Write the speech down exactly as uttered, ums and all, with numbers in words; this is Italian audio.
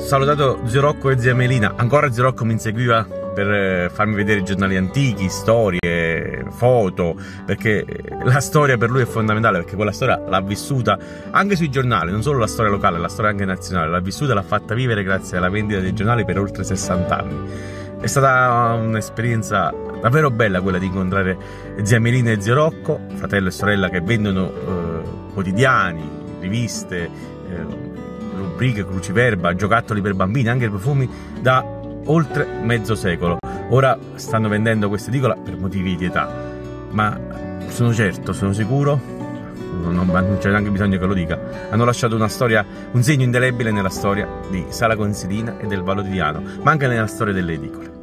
salutato zio Rocco e zia Melina. Ancora zio Rocco mi inseguiva per farmi vedere i giornali antichi, storie, foto, perché la storia per lui è fondamentale, perché quella storia l'ha vissuta anche sui giornali, non solo la storia locale, la storia anche nazionale, l'ha vissuta e l'ha fatta vivere grazie alla vendita dei giornali per oltre sessanta anni. È stata un'esperienza davvero bella quella di incontrare zia Melina e zio Rocco, fratello e sorella, che vendono eh, quotidiani, riviste, eh, rubriche, cruciverba, giocattoli per bambini, anche profumi, da oltre mezzo secolo. Ora stanno vendendo questa edicola per motivi di età, ma sono certo, sono sicuro, non, non c'è neanche bisogno che lo dica, hanno lasciato una storia, un segno indelebile nella storia di Sala Consilina e del Vallo di Diano, ma anche nella storia delle edicole.